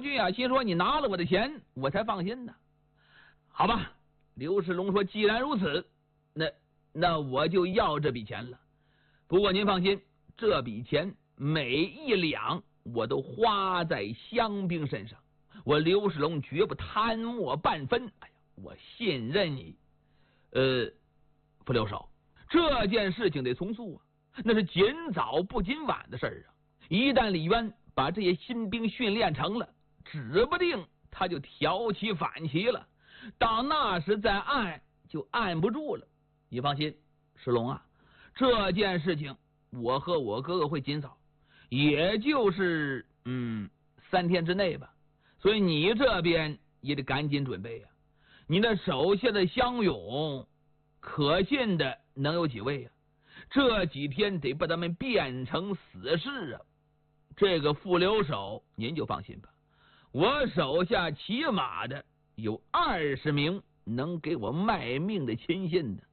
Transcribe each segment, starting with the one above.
俊雅心说：“你拿了我的钱，我才放心呢。”好吧，刘世龙说：“既然如此，那我就要这笔钱了。不过您放心，这笔钱每一两我都花在香兵身上，我刘世龙绝不贪墨半分。哎呀，我信任你。不留手，这件事情得从速啊，那是紧早不紧晚的事儿啊。一旦李渊把这些新兵训练成了，指不定他就挑起反旗了，到那时再按就按不住了。你放心，石龙啊，这件事情我和我哥哥会尽早，也就是3天之内吧。所以你这边也得赶紧准备呀。你那手下的乡勇可信的能有几位啊？这几天得把他们变成死士啊！这个副留守您就放心吧，我手下起码的有20名能给我卖命的亲信的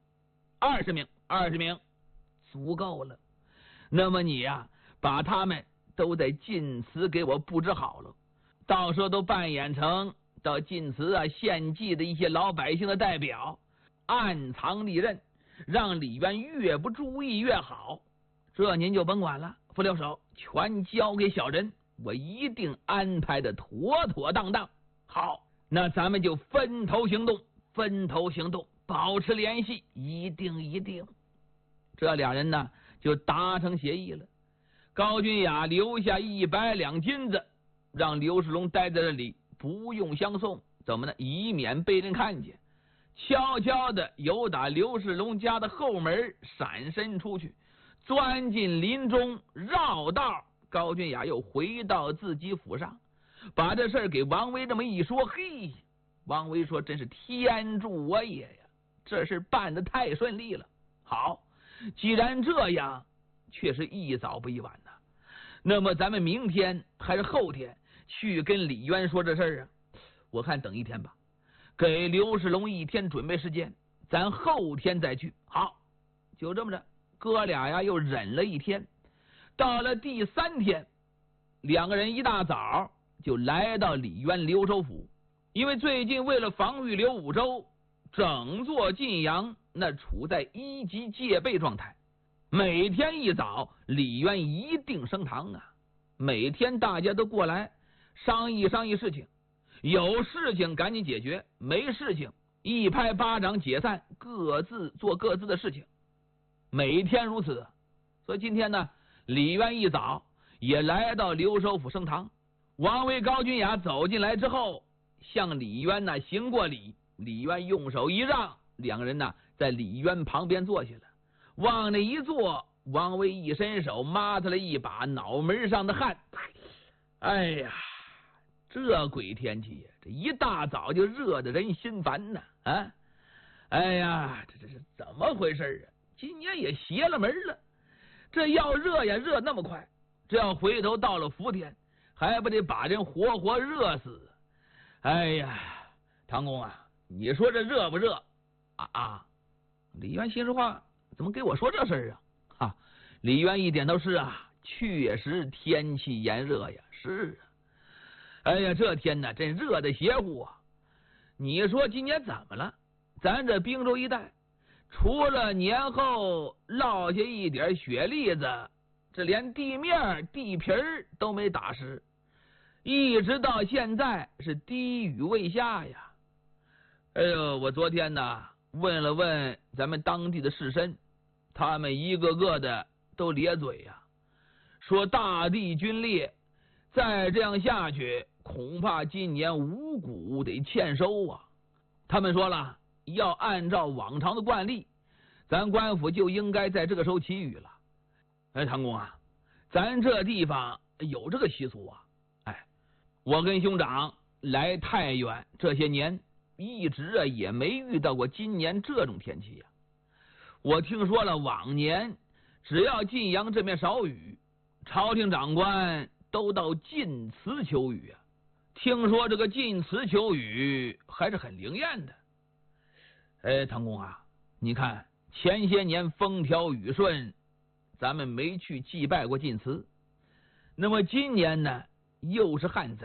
，20名足够了。那么你呀，把他们都在晋祠给我布置好了，到时候都扮演成到晋祠啊献祭的一些老百姓的代表，暗藏利刃，让李渊越不注意越好。这您就甭管了，副留守全交给小人，我一定安排的妥妥当当。好，那咱们就分头行动，保持联系，一定。这俩人呢就达成协议了。高君雅留下100两金子，让刘世龙待在这里，不用相送，怎么呢？以免被人看见。悄悄的由打刘世龙家的后门闪身出去，钻进林中，绕道。高君雅又回到自己府上，把这事儿给王维这么一说，嘿，王维说：“真是天助我也呀！这事办得太顺利了。好，既然这样，确实一早不一晚呐。那么咱们明天还是后天去跟李渊说这事儿啊？我看等一天吧，给刘世龙1天准备时间，咱后天再去。好，就这么着，哥俩呀又忍了1天。到了第3天，两个人一大早就来到李渊留守府，因为最近为了防御刘武周，整座晋阳那处在1级戒备状态。每天一早，李渊一定升堂啊，每天大家都过来商议事情，有事情赶紧解决，没事情一拍巴掌解散，各自做各自的事情，每天如此。所以今天呢，李渊一早也来到留守府升堂。王维、高君雅走进来之后，向李渊呢行过礼，李渊用手一让，两个人呢在李渊旁边坐下了。往那一坐，王维一伸手抹他了一把脑门上的汗。哎呀，这鬼天气呀，这一大早就热得人心烦呐！啊，哎呀，这是怎么回事啊？今年也邪了门了，这要热呀热那么快，这要回头到了伏天，还不得把人活活热死？哎呀，唐公啊，你说这热不热啊？李渊心说话，怎么给我说这事儿啊？李渊一点都是啊，确实天气炎热呀，是啊。哎呀，这天呢真热的邪乎啊！你说今年怎么了？咱这滨州一带，除了年后落下一点雪粒子，这连地面地皮都没打湿，一直到现在是滴雨未下呀。哎呦，我昨天呢问了问咱们当地的士绅，他们一个个的都咧嘴呀，说大地龟裂，再这样下去，恐怕今年五谷得欠收啊。他们说了，要按照往常的惯例，咱官府就应该在这个时候起雨了。哎，唐公啊，咱这地方有这个习俗啊。哎，我跟兄长来太原这些年，一直也没遇到过今年这种天气呀。我听说了，往年只要晋阳这边少雨，朝廷长官都到晋祠求雨啊。听说这个晋祠求雨还是很灵验的。哎，唐公啊，你看前些年风调雨顺，咱们没去祭拜过晋祠。那么今年呢，又是旱灾，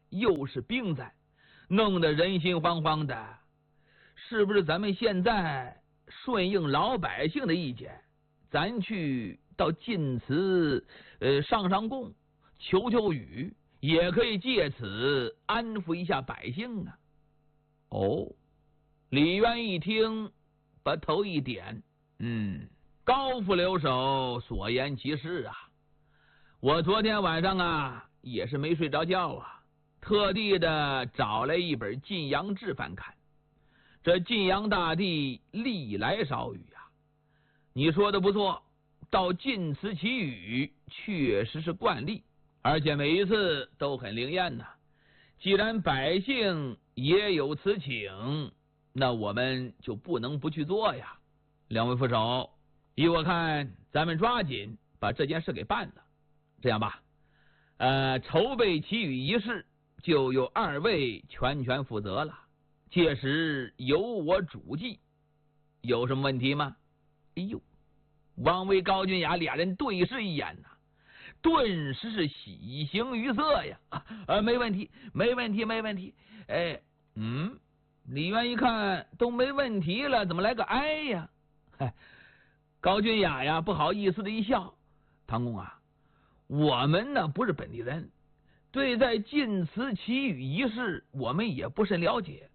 又是兵灾，弄得人心惶惶的。是不是咱们现在顺应老百姓的意见，咱去到晋祠上上供，求求雨，也可以借此安抚一下百姓啊？哦，李渊一听，把头一点，高副留守所言极是啊。我昨天晚上啊也是没睡着觉啊，特地的找来一本《晋阳志》翻看。这晋阳大地历来少雨啊，你说的不错，到晋祠祈雨确实是惯例，而且每一次都很灵验呐。既然百姓也有此请，那我们就不能不去做呀。两位副手，依我看，咱们抓紧把这件事给办了。这样吧，筹备祈雨仪式就由二位全权负责了，届时由我主祭，有什么问题吗？哎呦，王维、高君雅俩人对视一眼呐，顿时是喜形于色呀！没问题，没问题，没问题。李渊一看都没问题了，怎么来个哎呀？高君雅呀不好意思的一笑，唐公啊，我们呢不是本地人，对在晋祠祈雨仪式我们也不甚了解。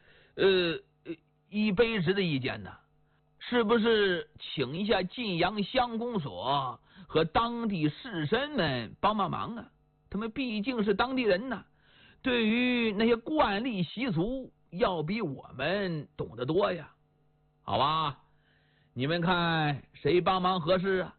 一卑职的意见呢，是不是请一下晋阳乡公所和当地士绅们帮帮忙啊？他们毕竟是当地人呐，对于那些惯例习俗要比我们懂得多呀。好吧，你们看谁帮忙合适啊？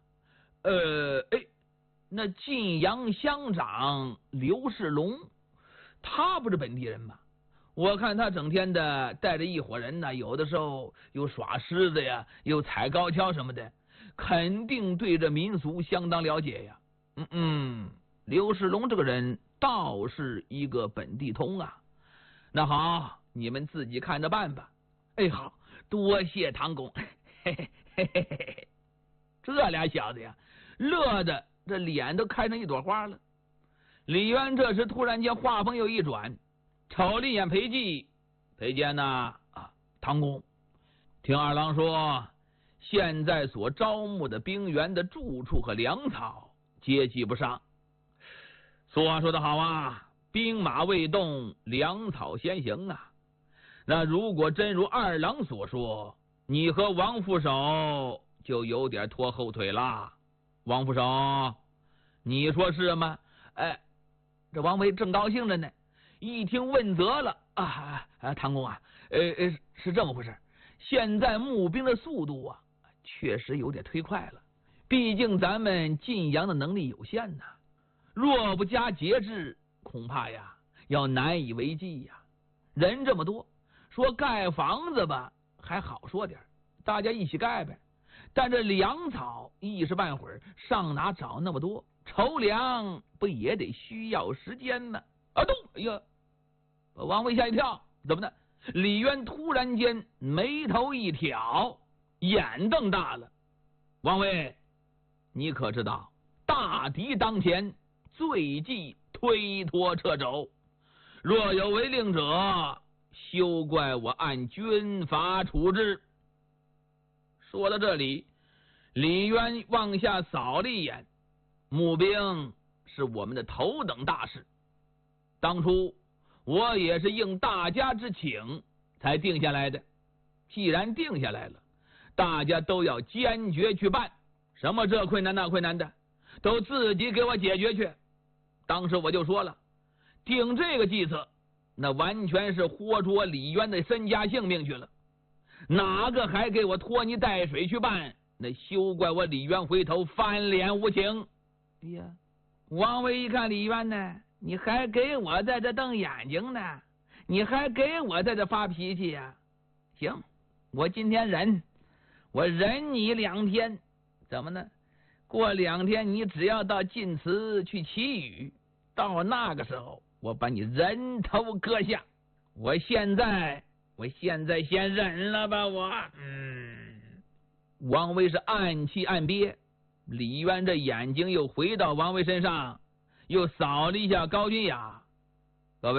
那晋阳乡长刘世龙，他不是本地人吗？我看他整天的带着一伙人呢，有的时候又耍狮子呀，又踩高跷什么的，肯定对这民俗相当了解呀。刘世龙这个人倒是一个本地通啊。那好，你们自己看着办吧。好，多谢唐公。这俩小子呀，乐的这脸都开成一朵花了。李渊这时突然间话锋又一转，瞅了一眼裴寂，裴坚呐，唐公，听二郎说，现在所招募的兵员的住处和粮草皆计不上。俗话说得好啊，兵马未动，粮草先行啊。那如果真如二郎所说，你和王副手就有点拖后腿啦。王副手，你说是吗？这王维正高兴着呢，一听问责了唐公啊，是这么回事。现在募兵的速度啊，确实有点忒快了。毕竟咱们晋阳的能力有限呐，若不加节制，恐怕呀要难以为继呀。人这么多，说盖房子吧还好说点，大家一起盖呗。但这粮草一时半会儿上哪找那么多？筹粮不也得需要时间呢？哎呀，把王维吓一跳，怎么的？李渊突然间眉头一挑，眼瞪大了。王维，你可知道大敌当前，最忌推脱掣肘，若有违令者，休怪我按军法处置。说到这里，李渊往下扫了一眼，募兵是我们的头等大事，当初我也是应大家之请才定下来的。既然定下来了，大家都要坚决去办，什么这困难那困难的，都自己给我解决去。当时我就说了，定这个计策，那完全是豁出我李渊的身家性命去了，哪个还给我拖泥带水去办，那休怪我李渊回头翻脸无情。哎呀，王维一看李渊呢，你还给我在这瞪眼睛呢，你还给我在这发脾气呀？行，我今天忍，我忍你2天，怎么呢？过2天你只要到晋祠去祈雨，到那个时候我把你人头割下。我现在先忍了吧，王维是暗气暗憋。李渊这眼睛又回到王维身上，又扫了一下高君雅，